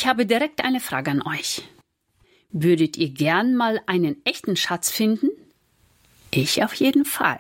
Ich habe direkt eine Frage an euch. Würdet ihr gern mal einen echten Schatz finden? Ich auf jeden Fall.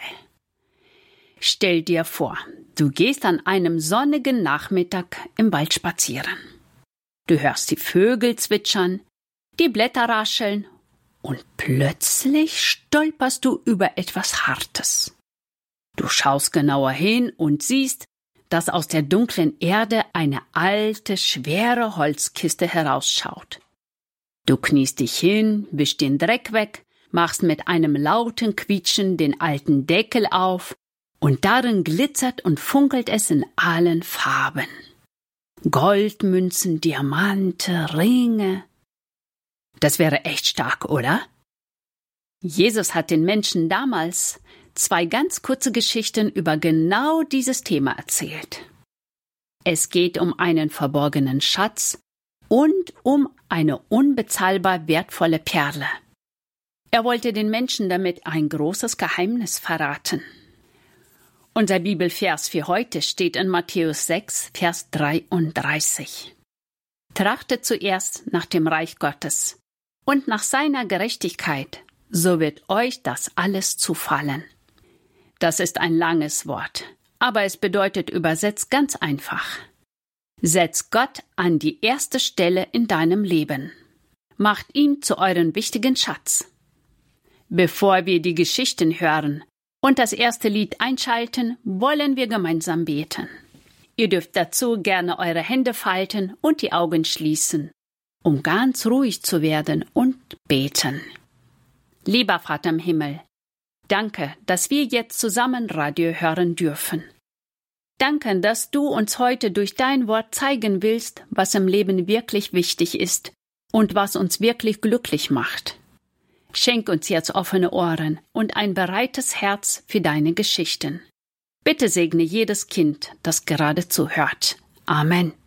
Stell dir vor, du gehst an einem sonnigen Nachmittag im Wald spazieren. Du hörst die Vögel zwitschern, die Blätter rascheln und plötzlich stolperst du über etwas Hartes. Du schaust genauer hin und siehst, dass aus der dunklen Erde eine alte, schwere Holzkiste herausschaut. Du kniest dich hin, wischst den Dreck weg, machst mit einem lauten Quietschen den alten Deckel auf und darin glitzert und funkelt es in allen Farben. Goldmünzen, Diamante, Ringe. Das wäre echt stark, oder? Jesus hat den Menschen damals 2 ganz kurze Geschichten über genau dieses Thema erzählt. Es geht um einen verborgenen Schatz und um eine unbezahlbar wertvolle Perle. Er wollte den Menschen damit ein großes Geheimnis verraten. Unser Bibelvers für heute steht in Matthäus 6, Vers 33. Trachtet zuerst nach dem Reich Gottes und nach seiner Gerechtigkeit, so wird euch das alles zufallen. Das ist ein langes Wort, aber es bedeutet übersetzt ganz einfach. Setzt Gott an die erste Stelle in deinem Leben. Macht ihn zu eurem wichtigen Schatz. Bevor wir die Geschichten hören und das erste Lied einschalten, wollen wir gemeinsam beten. Ihr dürft dazu gerne eure Hände falten und die Augen schließen, um ganz ruhig zu werden und beten. Lieber Vater im Himmel, danke, dass wir jetzt zusammen Radio hören dürfen. Danke, dass du uns heute durch dein Wort zeigen willst, was im Leben wirklich wichtig ist und was uns wirklich glücklich macht. Schenk uns jetzt offene Ohren und ein bereites Herz für deine Geschichten. Bitte segne jedes Kind, das gerade zuhört. Amen.